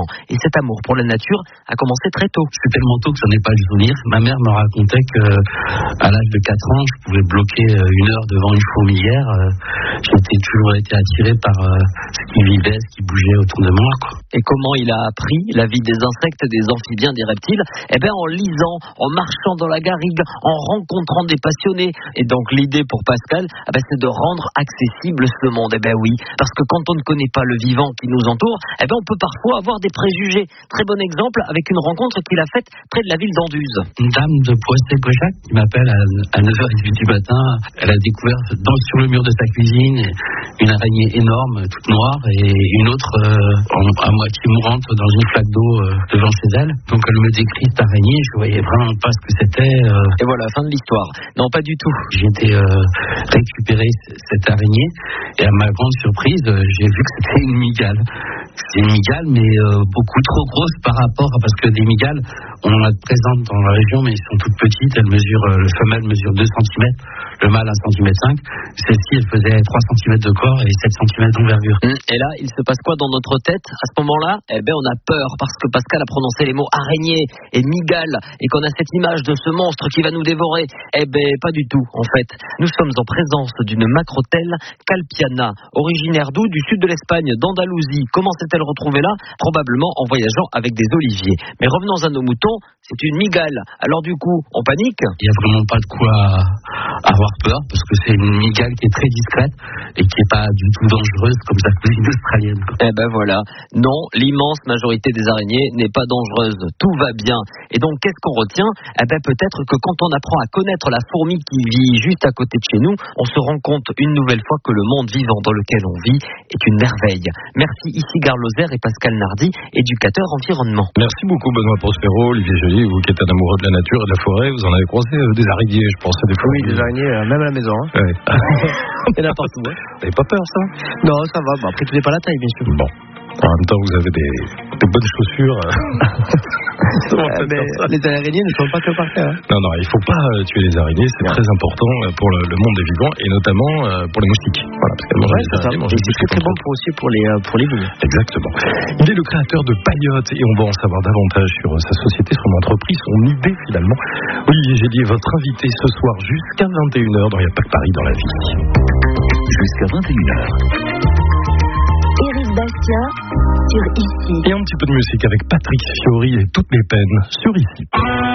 enfants. Et cet amour pour la nature a commencé très tôt. C'est tellement tôt que j'en ai pas le souvenir. Ma mère me racontait qu'à l'âge de 4 ans, je pouvais bloquer 1 heure devant une fourmilière. J'ai toujours été attiré par ce qui vivait, ce qui bougeait autour de moi, quoi. Et comment il a appris la vie des insectes, des amphibiens, des reptiles? En lisant, en marchant dans la garrigue, en rencontrant des passionnés. Et donc l'idée pour Pascal, c'est de rendre accessible ce monde. Oui, parce que quand on ne connaît pas le vivant qui nous entoure, on peut parfois avoir des préjugés. Très bon exemple avec une rencontre qu'il a faite près de la ville d'Anduze. Une dame de Poissy-Cochac qui m'appelle à 9h18 du matin. Elle a découvert sur le mur de sa cuisine une araignée énorme, toute noire, et une autre à moitié mourante dans une flaque d'eau devant chez elle. Donc elle me décrit cette araignée, je voyais vraiment pas ce que c'était. Et voilà, fin de l'histoire. Non, pas du tout. J'ai été récupérer cette araignée, et à ma grande surprise, j'ai vu que c'était une mygale. C'est une mygale, mais beaucoup trop grosse par rapport parce que des mygales, on en a de présentes dans la région, mais elles sont toutes petites. Le femelle mesure 2 cm, le mâle 1,5 cm. Celle-ci, elle faisait 3 cm de corps et 7 cm d'envergure. Et là, il se passe quoi dans notre tête à ce moment-là? On a peur parce que Pascal a prononcé les mots araignée et mygale et qu'on a cette image de ce monstre qui va nous dévorer. Pas du tout, en fait. Nous sommes en présence d'une macrotelle calpiana, originaire d'où? Du sud de l'Espagne, d'Andalousie. Comment s'est-elle retrouvée là? Probablement en voyageant avec des oliviers. Mais revenons à nos moutons, c'est une mygale. Alors du coup, on panique? Il n'y a vraiment pas de quoi avoir peur, parce que c'est une mygale qui est très discrète et qui n'est pas du tout dangereuse comme sa cousine australienne. Voilà. Non, l'immense majorité des araignées n'est pas dangereuse. Tout va bien. Et donc, qu'est-ce qu'on retient? Peut-être que quand on apprend à connaître la fourmi qui vit juste à côté de chez nous, on se rend compte une nouvelle fois que le monde vivant dans lequel on vit est une merveille. Merci ici Gare Lozère et Pascal Nardi, éducateur environnement. Merci beaucoup Benoît Prospero, Olivier Joly, vous qui êtes un amoureux de la nature et de la forêt, vous en avez croisé des araignées, je pense, des fois. Oui, des araignées, même à la maison. Hein. Ouais. Il y en a partout. Hein. Vous n'avez pas peur, ça? Non, ça va. Après, tout n'est pas la taille, bien sûr. Bon. En même temps, vous avez des bonnes chaussures. Mais les araignées ne sont pas que par terre. Hein. Non, il ne faut pas tuer les araignées. C'est très important pour le monde des vivants et notamment pour les moustiques. Voilà, parce qu'elles mangent les araignées. C'est très bon aussi pour les vignes. Exactement. Il est le créateur de Payotte et on va en savoir davantage sur sa société, son entreprise, son idée finalement. Olivier Gélier, votre invité ce soir jusqu'à 21h dans Il n'y a pas que Paris dans la vie. Jusqu'à 21h. Éric Bastien sur Ici. Et un petit peu de musique avec Patrick Fiori et toutes mes peines sur Ici.